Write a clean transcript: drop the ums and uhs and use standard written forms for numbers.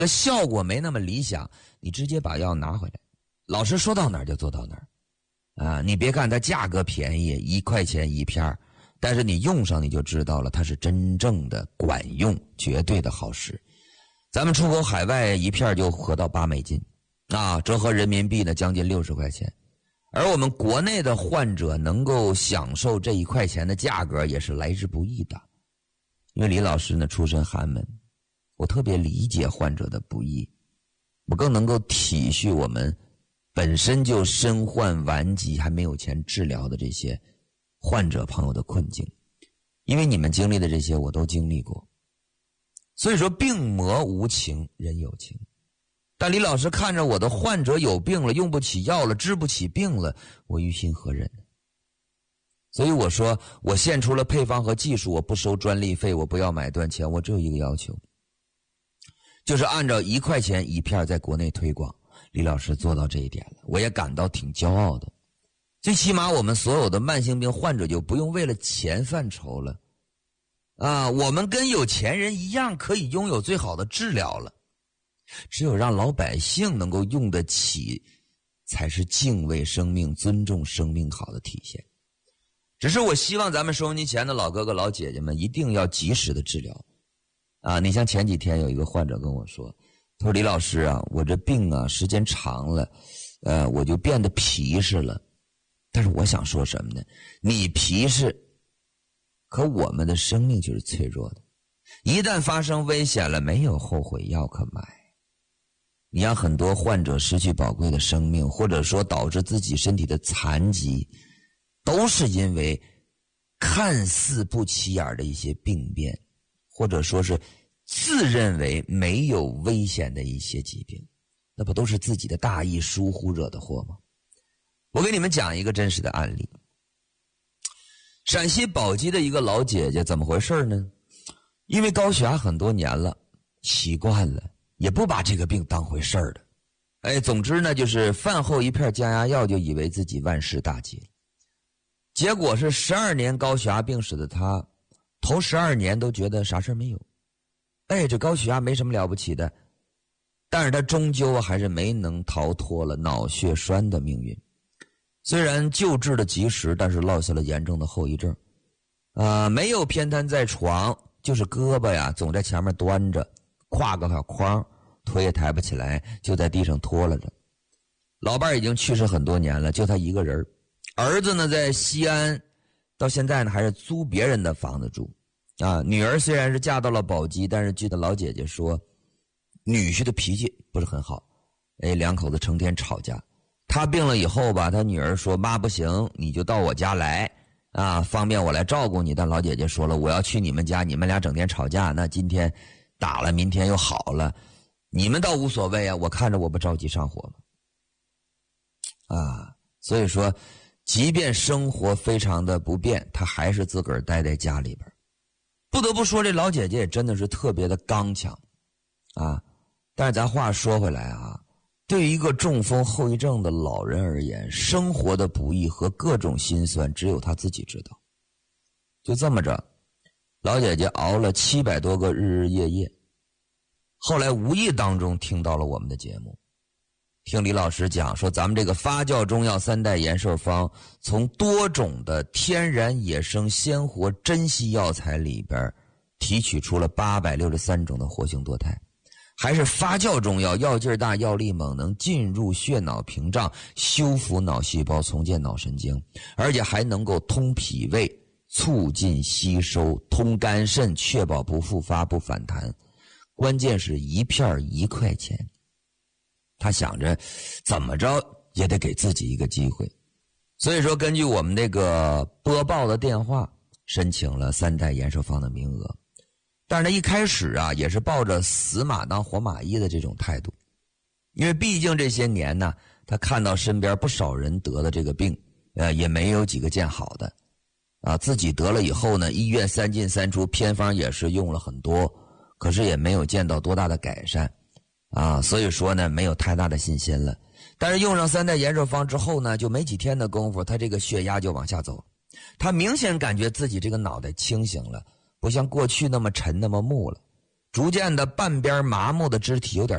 效果没那么理想，你直接把药拿回来。老师说到哪儿就做到哪儿啊！你别看它价格便宜，1块钱1片，但是你用上你就知道了，它是真正的管用，绝对的好使。咱们出口海外1片就合到8美金啊，折合人民币呢将近60块钱。而我们国内的患者能够享受这1块钱的价格也是来之不易的。因为李老师呢出身寒门，我特别理解患者的不易，我更能够体恤我们本身就身患顽疾还没有钱治疗的这些患者朋友的困境。因为你们经历的这些我都经历过，所以说病魔无情人有情。但李老师看着我的患者有病了，用不起药了，治不起病了，我于心何忍呢？所以我说我献出了配方和技术，我不收专利费，我不要买断钱，我只有一个要求，就是按照1块钱1片在国内推广。李老师做到这一点了，我也感到挺骄傲的。最起码我们所有的慢性病患者就不用为了钱犯愁了啊！我们跟有钱人一样可以拥有最好的治疗了。只有让老百姓能够用得起，才是敬畏生命、尊重生命好的体现。只是我希望咱们收音机前的老哥哥老姐姐们一定要及时的治疗啊！你像前几天有一个患者跟我说，他说李老师啊，我这病啊时间长了，我就变得皮实了。但是我想说什么呢？你皮实，可我们的生命就是脆弱的，一旦发生危险了，没有后悔药可买。你让很多患者失去宝贵的生命，或者说导致自己身体的残疾，都是因为看似不起眼的一些病变，或者说是自认为没有危险的一些疾病，那不都是自己的大意疏忽惹的祸吗？我给你们讲一个真实的案例。陕西宝鸡的一个老姐姐，怎么回事呢？因为高血压很多年了，习惯了，也不把这个病当回事儿的。总之呢，就是饭后1片降压药就以为自己万事大吉了。结果是12年高血压病史的她，头12年都觉得啥事没有。这高血压没什么了不起的，但是她终究还是没能逃脱了脑血栓的命运。虽然救治的及时，但是落下了严重的后遗症。没有偏瘫在床，就是胳膊呀总在前面端着，挎个小筐，腿也抬不起来，就在地上拖拉着。老伴已经去世很多年了，就他一个人。儿子呢在西安，到现在呢还是租别人的房子住。女儿虽然是嫁到了宝鸡，但是据她老姐姐说，女婿的脾气不是很好，两口子成天吵架。他病了以后吧，他女儿说妈不行，你就到我家来啊，方便我来照顾你。但老姐姐说了，我要去你们家，你们俩整天吵架，那今天打了，明天又好了，你们倒无所谓啊，我看着我不着急上火吗？所以说即便生活非常的不便，他还是自个儿待在家里边。不得不说这老姐姐也真的是特别的刚强但是咱话说回来对于一个中风后遗症的老人而言，生活的不易和各种辛酸只有他自己知道。就这么着，老姐姐熬了700多个日日夜夜，后来无意当中听到了我们的节目，听李老师讲说咱们这个发酵中药3代延寿方，从多种的天然野生鲜活珍稀药材里边提取出了863种的活性多肽，还是发酵中药，药劲大，药力猛，能进入血脑屏障，修复脑细胞，重建脑神经，而且还能够通脾胃，促进吸收，通肝肾，确保不复发不反弹。关键是1片1块钱，他想着怎么着也得给自己一个机会，所以说根据我们那个播报的电话申请了3代延寿方的名额。但是他一开始也是抱着死马当活马医的这种态度，因为毕竟这些年呢，他看到身边不少人得了这个病，也没有几个见好的，自己得了以后呢，医院3进3出，偏方也是用了很多，可是也没有见到多大的改善，所以说呢，没有太大的信心了。但是用上3代延寿方之后呢，就没几天的功夫，他这个血压就往下走，他明显感觉自己这个脑袋清醒了。不像过去那么沉那么木了， 逐渐的半边麻木的肢体有点